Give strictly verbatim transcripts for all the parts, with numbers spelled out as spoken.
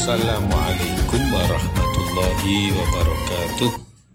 Assalamualaikum warahmatullahi wabarakatuh.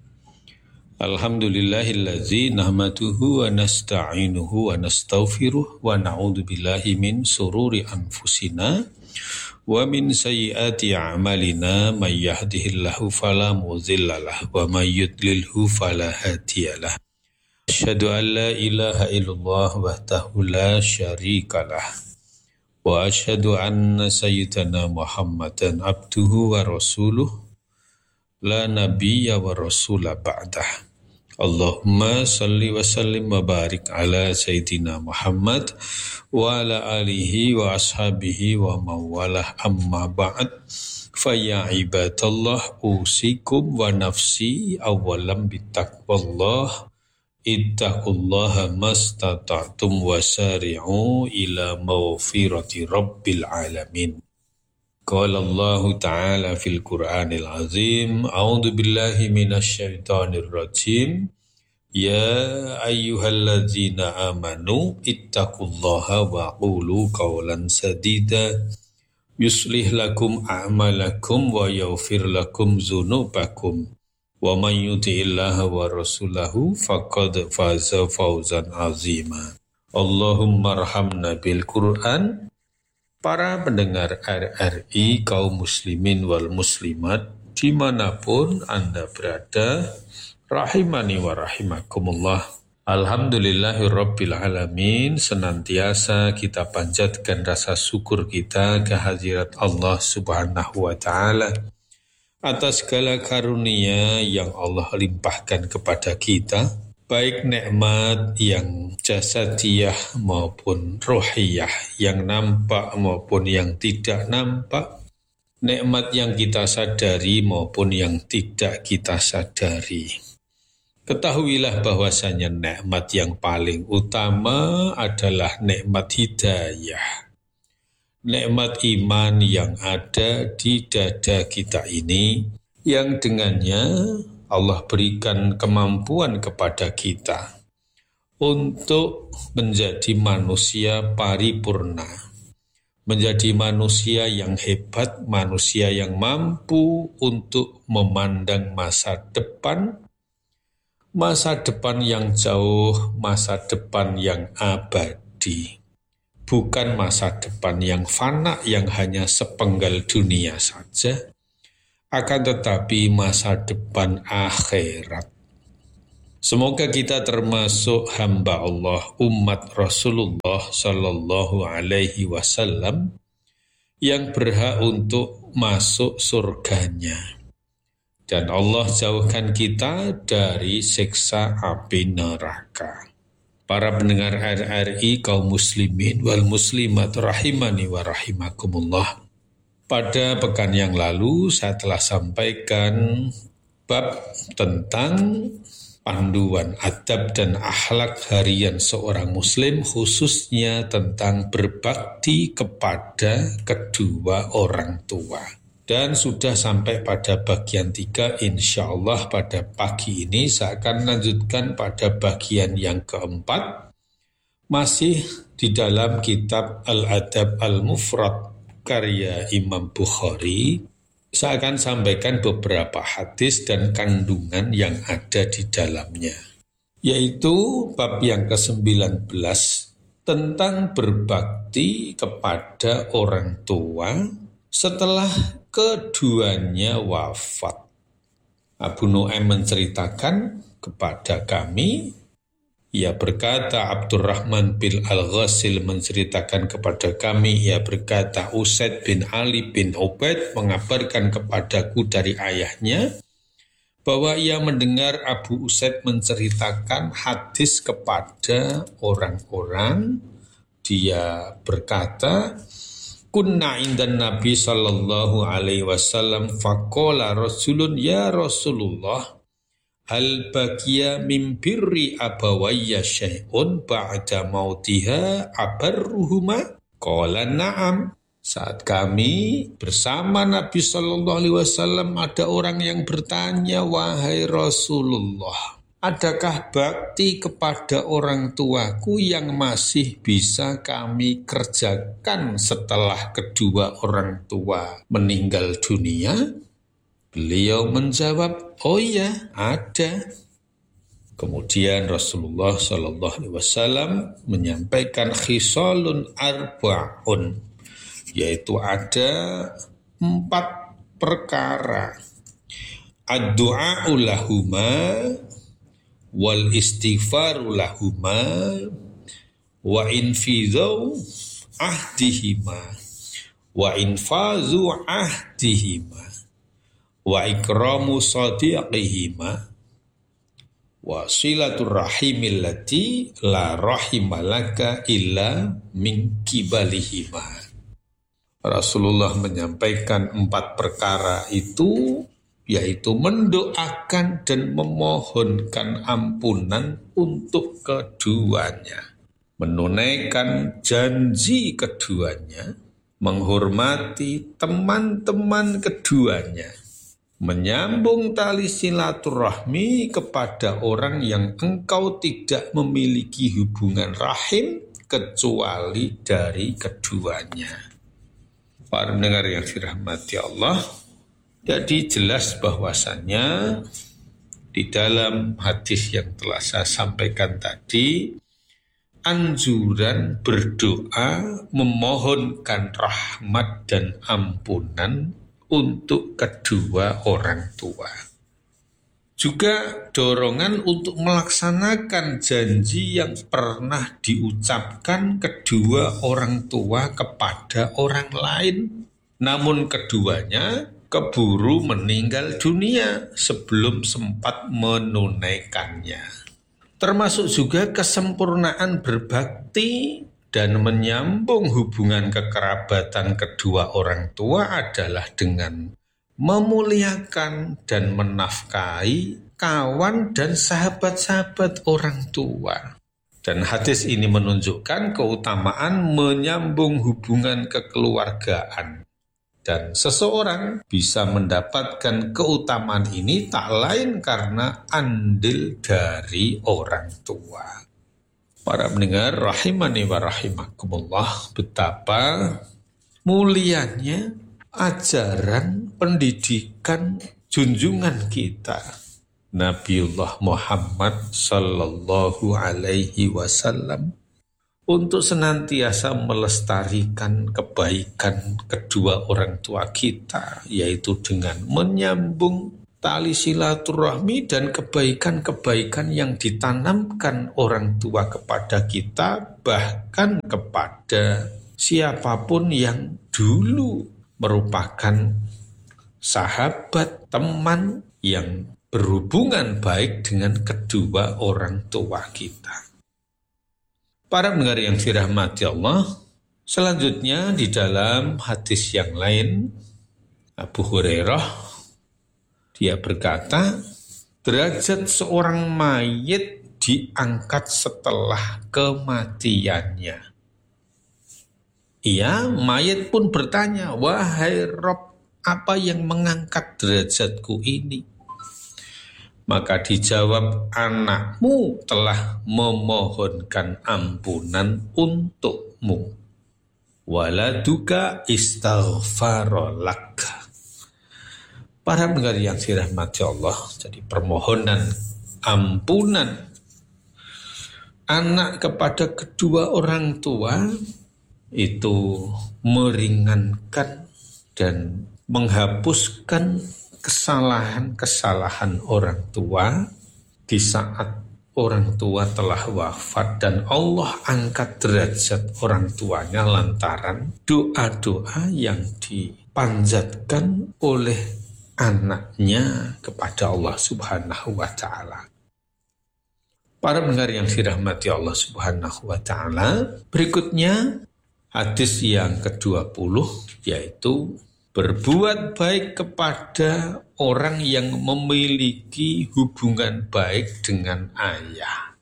Alhamdulillahillazi nahmaduhu wa nasta'inuhu wa nastaghfiruh wa na'udzu billahi min sururi anfusina wa min sayyiati a'malina may yahdihillahu fala mudhillalah wa may yudlilhu fala hadiyalah. Asyhadu an la ilaha illallah wahdahu la syarikalah wa asyhadu anna sayyidana Muhammadan abduhu wa rasuluh la nabiyya wa rasula ba'dah. Allahumma salli wa sallim wa barik ala sayyidina Muhammad wa ala alihi wa ashabihi wa mawalah amma ba'd. Fa ya ibadallah usikum wa nafsi awalam bitaqwallah ittaqullaha mastata'tum wasari'u ila mawfirati rabbil alamin. Qala Allah Ta'ala fil Qur'anil Azim, a'udzu billahi minasy syaithanir rajim. Ya ayyuhalladzina amanu ittaqullaha wa qulu qawlan sadida yuslih lakum a'malakum wa yaghfir lakum dzunubakum wa man yuti'illaha wa rasulahu faqad faza fawzan azima. Allahumma arhamna bil Qur'an. Para pendengar R R I, kaum muslimin wal muslimat, dimanapun Anda berada, rahimani wa rahimakumullah. Alhamdulillahirabbil alamin, senantiasa kita panjatkan rasa syukur kita kehadirat Allah Subhanahu wa taala atas segala karunia yang Allah limpahkan kepada kita, baik nikmat yang jasadiyah maupun rohiyah, yang nampak maupun yang tidak nampak, nikmat yang kita sadari maupun yang tidak kita sadari. Ketahuilah bahwasanya nikmat yang paling utama adalah nikmat hidayah. Nikmat iman yang ada di dada kita ini, yang dengannya Allah berikan kemampuan kepada kita untuk menjadi manusia paripurna, menjadi manusia yang hebat, manusia yang mampu untuk memandang masa depan, masa depan yang jauh, masa depan yang abadi. Bukan masa depan yang fana, yang hanya sepenggal dunia saja, akan tetapi masa depan akhirat. Semoga kita termasuk hamba Allah, umat Rasulullah Sallallahu Alaihi Wasallam yang berhak untuk masuk surganya. Dan Allah jauhkan kita dari siksa api neraka. Para pendengar R R I, kaum muslimin wal muslimat, rahimani wa rahimakumullah. Pada pekan yang lalu saya telah sampaikan bab tentang panduan adab dan akhlak harian seorang muslim, khususnya tentang berbakti kepada kedua orang tua. Dan sudah sampai pada bagian tiga, insya Allah pada pagi ini saya akan lanjutkan pada bagian yang keempat, masih di dalam kitab Al-Adab Al-Mufrad karya Imam Bukhari. Saya akan sampaikan beberapa hadis dan kandungan yang ada di dalamnya, yaitu bab yang kesembilan belas tentang berbakti kepada orang tua setelah keduanya wafat. Abu Nu'aim menceritakan kepada kami, ia berkata, Abdurrahman bin Al-Ghasil menceritakan kepada kami, ia berkata, Usaid bin Ali bin Ubaid mengabarkan kepadaku dari ayahnya, bahwa ia mendengar Abu Usaid menceritakan hadis kepada orang-orang. Dia berkata, Kunna indan Nabi sallallahu alaihi wasallam faqala rasulun ya Rasulullah hal baqiya min birri abawayya syai'un ba'da mautiha abarruhuma? Qala na'am. Saat kami bersama Nabi sallallahu alaihi wasallam, ada orang yang bertanya, wahai Rasulullah, adakah bakti kepada orang tuaku yang masih bisa kami kerjakan setelah kedua orang tua meninggal dunia? Beliau menjawab, oh iya, ada. Kemudian Rasulullah Shallallahu Alaihi Wasallam menyampaikan khisalun arba'un, yaitu ada empat perkara. Ad-du'a'u lahuma wal istighfaru lahuma wa infidhu ahdihima wa infazu ahdihima wa ikramu sadiqihima wa silatur rahimil lati la rahimalaka illa min kibalihima. Rasulullah menyampaikan empat perkara itu, yaitu mendoakan dan memohonkan ampunan untuk keduanya, menunaikan janji keduanya, menghormati teman-teman keduanya, menyambung tali silaturahmi kepada orang yang engkau tidak memiliki hubungan rahim kecuali dari keduanya. Para pendengar yang dirahmati Allah, jadi jelas bahwasannya di dalam hadis yang telah saya sampaikan tadi, anjuran berdoa memohonkan rahmat dan ampunan untuk kedua orang tua. Juga dorongan untuk melaksanakan janji yang pernah diucapkan kedua orang tua kepada orang lain, namun keduanya keburu meninggal dunia sebelum sempat menunaikannya. Termasuk juga kesempurnaan berbakti dan menyambung hubungan kekerabatan kedua orang tua adalah dengan memuliakan dan menafkahi kawan dan sahabat-sahabat orang tua. Dan hadis ini menunjukkan keutamaan menyambung hubungan kekeluargaan. Dan seseorang bisa mendapatkan keutamaan ini tak lain karena andil dari orang tua. Para pendengar rahimani wa rahimakumullah, betapa mulianya ajaran pendidikan junjungan kita Nabiullah Muhammad sallallahu alaihi wasallam untuk senantiasa melestarikan kebaikan kedua orang tua kita, yaitu dengan menyambung tali silaturahmi dan kebaikan-kebaikan yang ditanamkan orang tua kepada kita, bahkan kepada siapapun yang dulu merupakan sahabat, teman yang berhubungan baik dengan kedua orang tua kita. Para pendengar yang dirahmati Allah, selanjutnya di dalam hadis yang lain, Abu Hurairah, dia berkata, derajat seorang mayit diangkat setelah kematiannya. Ia, mayit pun bertanya, wahai Rob, apa yang mengangkat derajatku ini? Maka dijawab, anakmu telah memohonkan ampunan untukmu. Waladuka istaghfarolak. Para pendengar yang dirahmati Allah, jadi permohonan ampunan anak kepada kedua orang tua itu meringankan dan menghapuskan kesalahan-kesalahan orang tua di saat orang tua telah wafat, dan Allah angkat derajat orang tuanya lantaran doa-doa yang dipanjatkan oleh anaknya kepada Allah Subhanahu wa ta'ala. Para pendengar yang dirahmati Allah Subhanahu wa ta'ala, berikutnya hadis yang kedua puluh, yaitu berbuat baik kepada orang yang memiliki hubungan baik dengan ayah.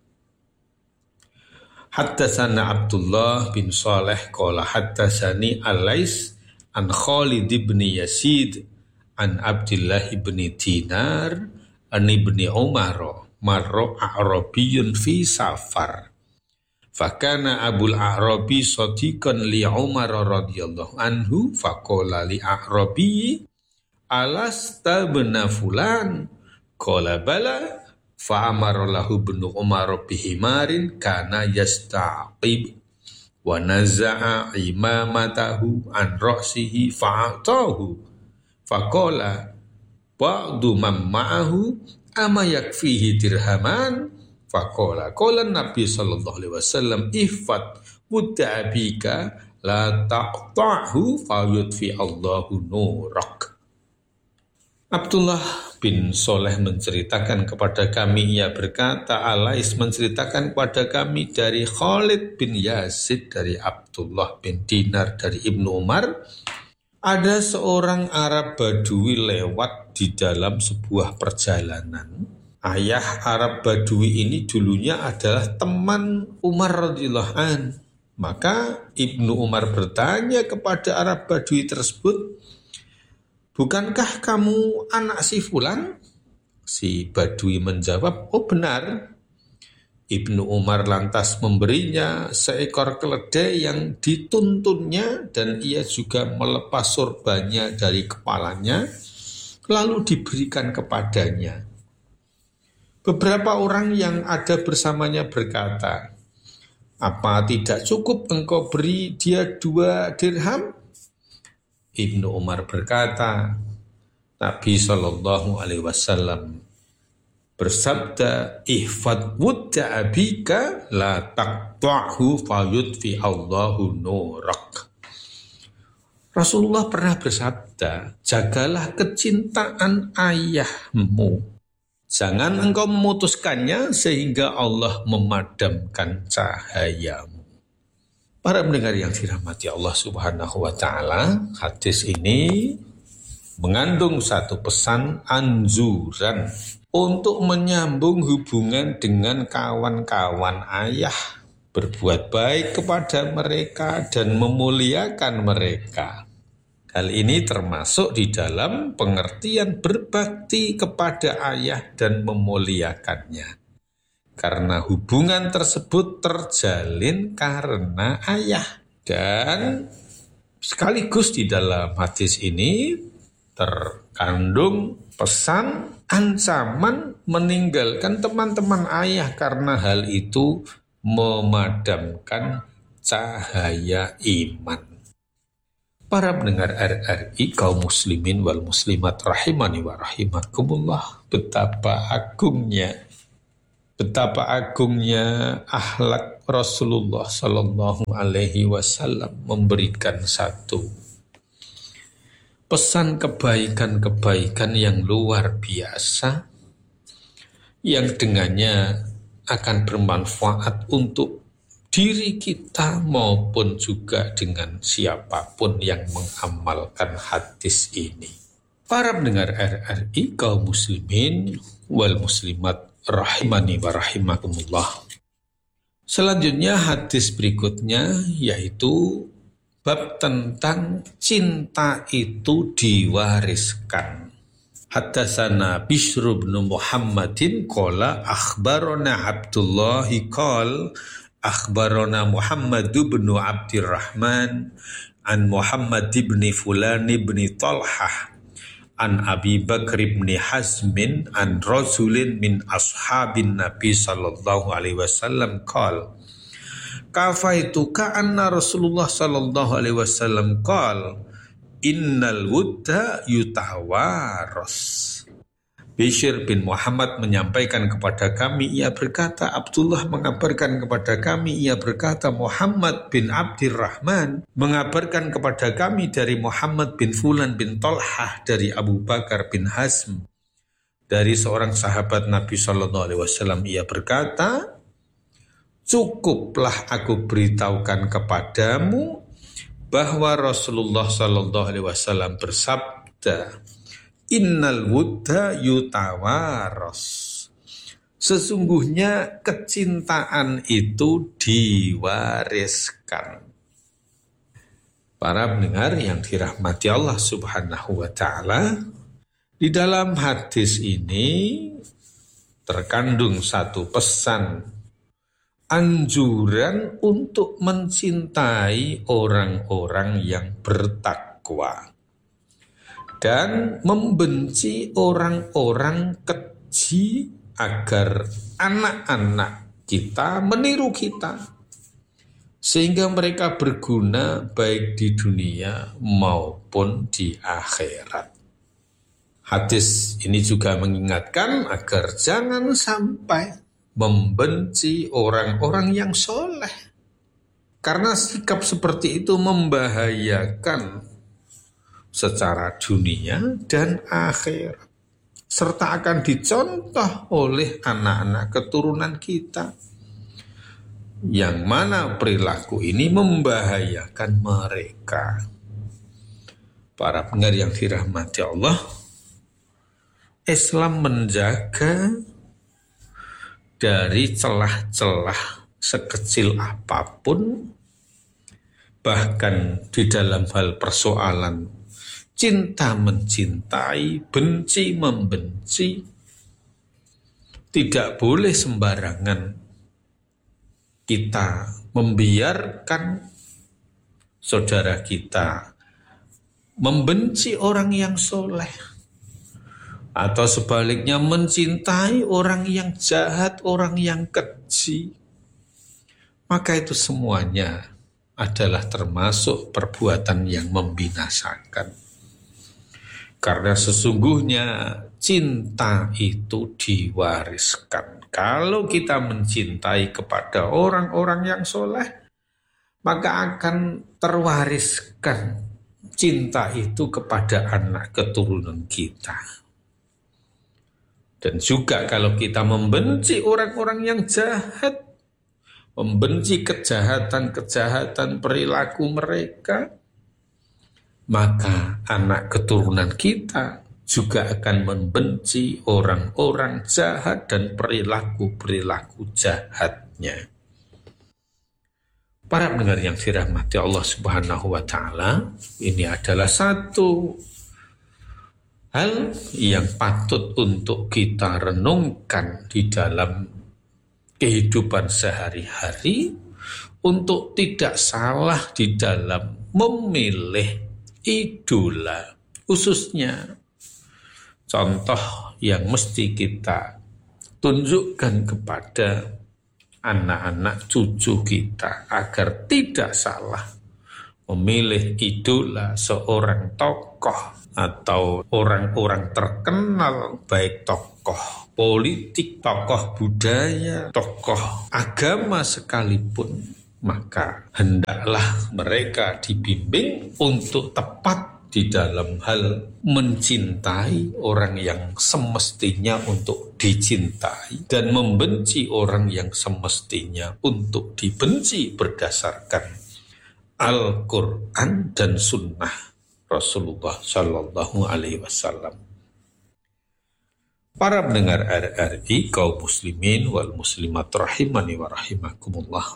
Haddatsana Abdullah bin Saleh qala haddatsani Al-Lais an Khalid bin Yazid an Abdullah bin Dinar an Ibni Umar marra a'rabiyun fi safar. Fakana Abul A'rabi sadiqan li Umar radhiyallahu anhu faqala li a'rabi alasta bena fulan qala bala fa amara lahu ibnu Umar bihimarin kana yastaqib wa naza'a imamatahu an ra'sihi fa'atahu faqala ba'du man ma'ahu ama yakfihi dirhaman faqala qala Nabi sallallahu alaihi wasallam ifat wud'abika la taqta'hu fayudfi Allahu nurak. Abdullah bin Soleh menceritakan kepada kami, ia berkata, Alais menceritakan kepada kami dari Khalid bin Yazid, dari Abdullah bin Dinar, dari Ibnu Umar, ada seorang Arab Badui lewat di dalam sebuah perjalanan. Ayah Arab Badui ini dulunya adalah teman Umar radhiyallahu an. Maka Ibnu Umar bertanya kepada Arab Badui tersebut, bukankah kamu anak si fulan? Si Badui menjawab, oh benar. Ibnu Umar lantas memberinya seekor keledai yang dituntunnya dan ia juga melepas sorbannya dari kepalanya, lalu diberikan kepadanya. Beberapa orang yang ada bersamanya berkata, apa tidak cukup engkau beri dia dua dirham? Ibnu Umar berkata, Nabi Shallallahu Alaihi Wasallam bersabda, ihfad wudda abika la taqta'hu fayudfi Allahu nurak. Rasulullah pernah bersabda, jagalah kecintaan ayahmu. Jangan engkau memutuskannya sehingga Allah memadamkan cahayamu. Para pendengar yang dirahmati Allah Subhanahu wa taala, hadis ini mengandung satu pesan anjuran untuk menyambung hubungan dengan kawan-kawan ayah, berbuat baik kepada mereka dan memuliakan mereka. Hal ini termasuk di dalam pengertian berbakti kepada ayah dan memuliakannya. Karena hubungan tersebut terjalin karena ayah. Dan sekaligus di dalam hadis ini terkandung pesan ancaman meninggalkan teman-teman ayah karena hal itu memadamkan cahaya iman. Para pendengar R R I, kaum muslimin wal muslimat rahimani wa rahimakumullah, betapa agungnya betapa agungnya akhlak Rasulullah sallallahu alaihi wasallam memberikan satu pesan kebaikan-kebaikan yang luar biasa yang dengannya akan bermanfaat untuk diri kita maupun juga dengan siapapun yang mengamalkan hadis ini. Para pendengar R R I, kaum muslimin wal muslimat rahimani wa rahimakumullah. Selanjutnya hadis berikutnya yaitu bab tentang cinta itu diwariskan. Haddatsana Bishr bin Muhammadin qala akhbarana Abdullah qala akhbarana Muhammad bin Abdurrahman an Muhammad bin Fulan bin Talhah an Abi Bakr bin Hazmin an Rasulin min ashabin Nabi sallallahu alaihi wasallam qala kafaituka anna Rasulullah sallallahu alaihi wasallam qala innal wudda yutawaras. Bishr bin Muhammad menyampaikan kepada kami, ia berkata, Abdullah mengabarkan kepada kami, ia berkata, Muhammad bin Abdurrahman mengabarkan kepada kami dari Muhammad bin Fulan bin Talhah dari Abu Bakar bin Hazm dari seorang sahabat Nabi Shallallahu Alaihi Wasallam. Ia berkata, cukuplah aku beritahukan kepadamu bahwa Rasulullah Shallallahu Alaihi Wasallam bersabda, Innal wudda yutawaros. Sesungguhnya kecintaan itu diwariskan. Para pendengar yang dirahmati Allah Subhanahu wa taala, di dalam hadis ini terkandung satu pesan anjuran untuk mencintai orang-orang yang bertakwa dan membenci orang-orang keji agar anak-anak kita meniru kita sehingga mereka berguna baik di dunia maupun di akhirat. Hadis ini juga mengingatkan agar jangan sampai membenci orang-orang yang soleh. Karena sikap seperti itu membahayakan secara dunia dan akhirat. Serta akan dicontoh oleh anak-anak keturunan kita. Yang mana perilaku ini membahayakan mereka. Para pendengar yang dirahmati Allah, Islam menjaga dari celah-celah sekecil apapun, bahkan di dalam hal persoalan cinta mencintai, benci membenci, tidak boleh sembarangan kita membiarkan saudara kita membenci orang yang soleh. Atau sebaliknya mencintai orang yang jahat, orang yang keji. Maka itu semuanya adalah termasuk perbuatan yang membinasakan. Karena sesungguhnya cinta itu diwariskan. Kalau kita mencintai kepada orang-orang yang soleh, maka akan terwariskan cinta itu kepada anak keturunan kita. Dan juga kalau kita membenci orang-orang yang jahat, membenci kejahatan-kejahatan perilaku mereka, maka anak keturunan kita juga akan membenci orang-orang jahat dan perilaku-perilaku jahatnya. Para pendengar yang dirahmati Allah Subhanahu wa Ta'ala, ini adalah satu hal yang patut untuk kita renungkan di dalam kehidupan sehari-hari untuk tidak salah di dalam memilih idola. Khususnya contoh yang mesti kita tunjukkan kepada anak-anak cucu kita agar tidak salah memilih idola seorang tokoh atau orang-orang terkenal, baik tokoh politik, tokoh budaya, tokoh agama sekalipun, maka hendaklah mereka dibimbing untuk tepat di dalam hal mencintai orang yang semestinya untuk dicintai dan membenci orang yang semestinya untuk dibenci berdasarkan Al-Quran dan Sunnah Rasulullah Shallallahu Alaihi Wasallam. Para pendengar R R I, kaum muslimin wal muslimat rahimani wa rahimakumullah.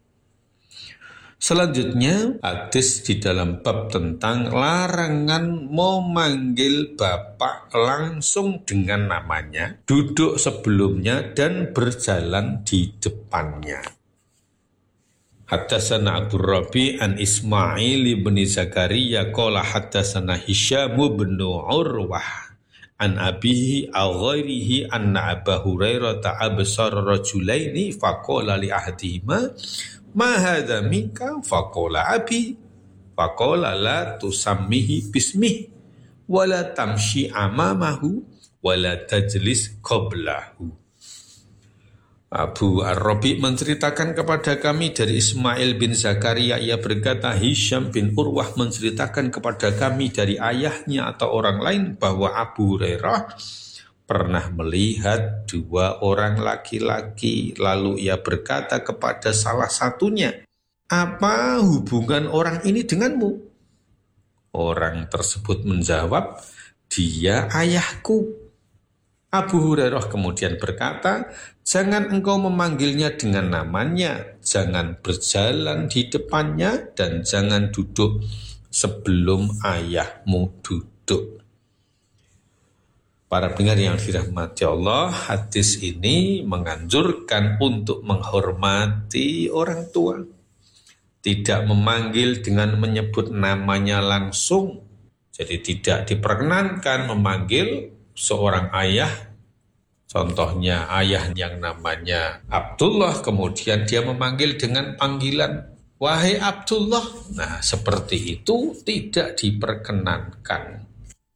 Selanjutnya, hadis di dalam bab tentang larangan memanggil bapak langsung dengan namanya, duduk sebelumnya dan berjalan di depannya. Haddatsana Abdul Rabi an Ismail bin Zakaria qala haddatsana Hisyam bin Urwah an abihi aw ghairihi anna Abu Hurairah ta'absara rajulaini faqala li ahadihima ma hadza minka faqala abi faqala la tusammihi bismihi wa la tamshi amamahu wa la tajlis qablahu. Abu Ar-Rabi menceritakan kepada kami dari Ismail bin Zakaria, ia berkata Hisyam bin Urwah menceritakan kepada kami dari ayahnya atau orang lain bahwa Abu Hurairah pernah melihat dua orang laki-laki, lalu ia berkata kepada salah satunya, apa hubungan orang ini denganmu? Orang tersebut menjawab, dia ayahku. Abu Hurairah kemudian berkata, jangan engkau memanggilnya dengan namanya, jangan berjalan di depannya, dan jangan duduk sebelum ayahmu duduk. Para pendengar yang dirahmati Allah, hadis ini menganjurkan untuk menghormati orang tua. Tidak memanggil dengan menyebut namanya langsung. Jadi tidak diperkenankan memanggil seorang ayah. Contohnya ayah yang namanya Abdullah, kemudian dia memanggil dengan panggilan, wahai Abdullah. Nah, seperti itu tidak diperkenankan.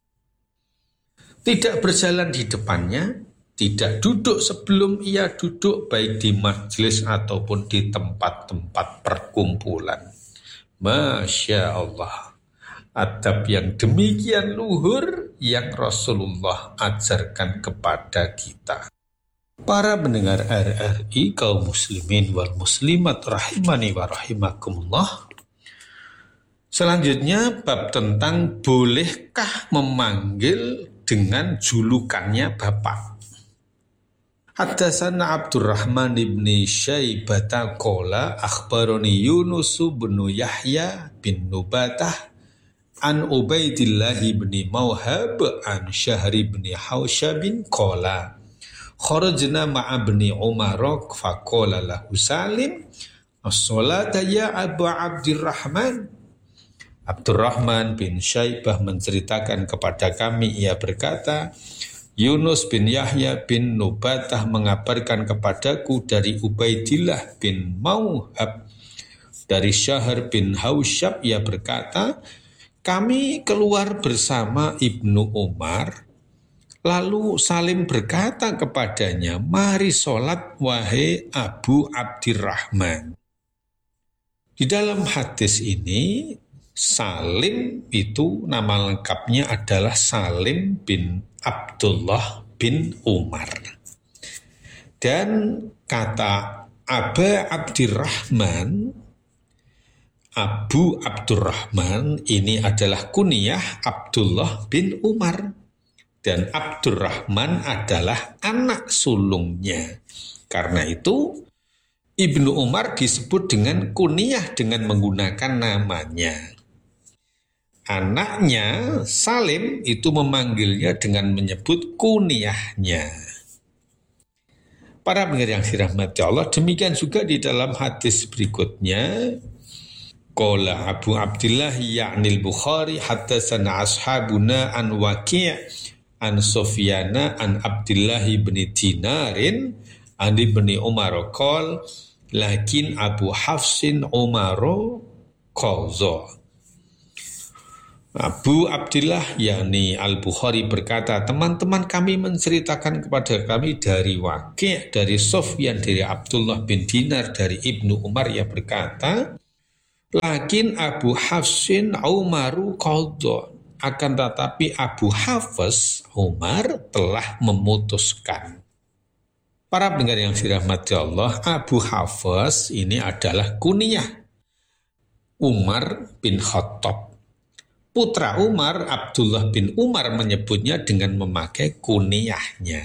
Tidak berjalan di depannya, tidak duduk sebelum ia duduk, baik di majelis ataupun di tempat-tempat perkumpulan. Masya Allah, adab yang demikian luhur yang Rasulullah ajarkan kepada kita. Para pendengar R R I, kaum muslimin wal muslimat rahimani wa rahimakumullah. Selanjutnya bab tentang bolehkah memanggil dengan julukannya bapak. Haddatsana Abdurrahman ibn Syaibah qala akhbarani Yunus bin Yahya bin Nubatah an Ubaidillah bin Mawhab an Syahr bin Hausyab qala kharajna ma'a ibn Umar faqala lahu Salim as-salata ya Abu Abdurrahman. Abdurrahman bin Syaibah menceritakan kepada kami, ia berkata, Yunus bin Yahya bin Nubatah mengabarkan kepadaku dari Ubaidillah bin Mawhab dari Syahr bin Hausyab, ia berkata, kami keluar bersama Ibnu Umar, lalu Salim berkata kepadanya, mari sholat wahai Abu Abdurrahman. Di dalam hadis ini Salim itu nama lengkapnya adalah Salim bin Abdullah bin Umar. Dan kata Abu Abdurrahman, Abu Abdurrahman ini adalah kunyah Abdullah bin Umar. Dan Abdurrahman adalah anak sulungnya. Karena itu Ibnu Umar disebut dengan kunyah dengan menggunakan namanya. Anaknya Salim itu memanggilnya dengan menyebut kunyahnya. Para pendengar yang dirahmati Allah, demikian juga di dalam hadis berikutnya. Qala Abu Abdillah ya'nil Bukhari haddatsana ashabuna an Waqi' an Sufyana an Abdillah bin Dinarin an ibni Umar qala lakin Abu Hafsin Umaru qaza. Abu Abdillah yakni Al-Bukhari berkata, teman-teman kami menceritakan kepada kami dari Waqi', dari Sufyan, dari Abdullah bin Dinar, dari Ibnu Umar, ia berkata, lakin Abu Hafsin Umaru qadha, akan tetapi Abu Hafs Umar telah memutuskan. Para pendengar yang dirahmati Allah, Abu Hafs ini adalah kunyah Umar bin Khattab. Putra Umar, Abdullah bin Umar menyebutnya dengan memakai kunyahnya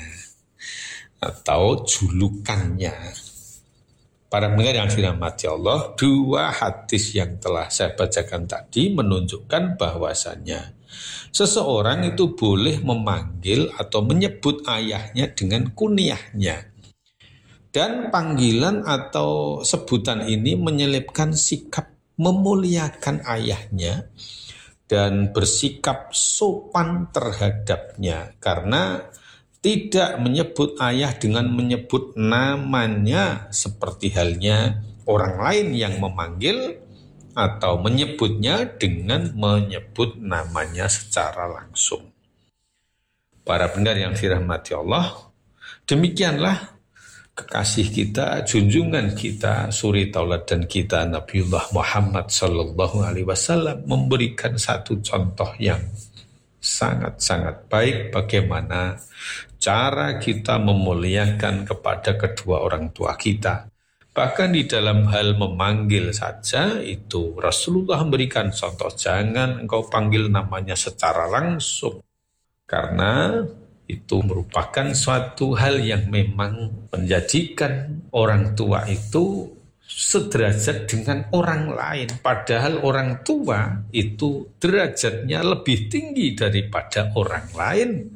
atau julukannya. Para pendengar yang dirahmati Allah, dua hadis yang telah saya bacakan tadi menunjukkan bahwasannya seseorang itu boleh memanggil atau menyebut ayahnya dengan kunyahnya. Dan panggilan atau sebutan ini menyelipkan sikap memuliakan ayahnya dan bersikap sopan terhadapnya, karena tidak menyebut ayah dengan menyebut namanya seperti halnya orang lain yang memanggil atau menyebutnya dengan menyebut namanya secara langsung. Para pendengar yang dirahmati Allah, demikianlah kekasih kita, junjungan kita, suri tauladan kita Nabiullah Muhammad sallallahu alaihi wasallam memberikan satu contoh yang sangat-sangat baik bagaimana cara kita memuliakan kepada kedua orang tua kita. Bahkan di dalam hal memanggil saja itu Rasulullah memberikan contoh, jangan engkau panggil namanya secara langsung, karena itu merupakan suatu hal yang memang menjadikan orang tua itu sederajat dengan orang lain. Padahal orang tua itu derajatnya lebih tinggi daripada orang lain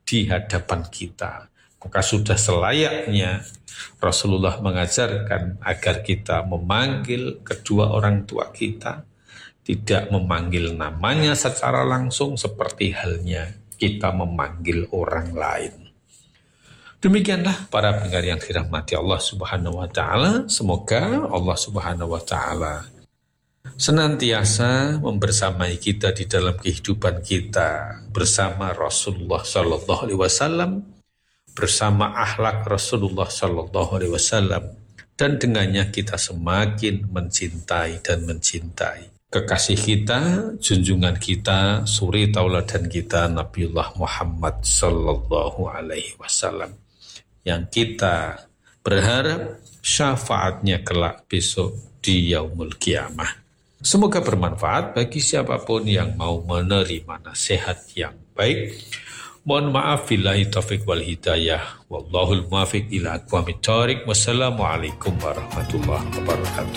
di hadapan kita. Maka sudah selayaknya Rasulullah mengajarkan agar kita memanggil kedua orang tua kita, tidak memanggil namanya secara langsung seperti halnya kita memanggil orang lain. Demikianlah para pendengar yang dirahmati Allah Subhanahu wa taala. Semoga Allah Subhanahu wa taala senantiasa membersamai kita di dalam kehidupan kita bersama Rasulullah sallallahu alaihi wasallam, bersama akhlak Rasulullah sallallahu alaihi wasallam, dan dengannya kita semakin mencintai dan mencintai kekasih kita, junjungan kita, suri tauladan kita Nabiullah Muhammad sallallahu alaihi wasallam, yang kita berharap syafaatnya kelak besok di yaumul kiamah. Semoga bermanfaat bagi siapapun yang mau menerima nasihat yang baik. Mohon maaf billahi taufiq wal hidayah. Wallahul muwaffiq ila aqwamit thoriq. Wassalamualaikum warahmatullahi wabarakatuh.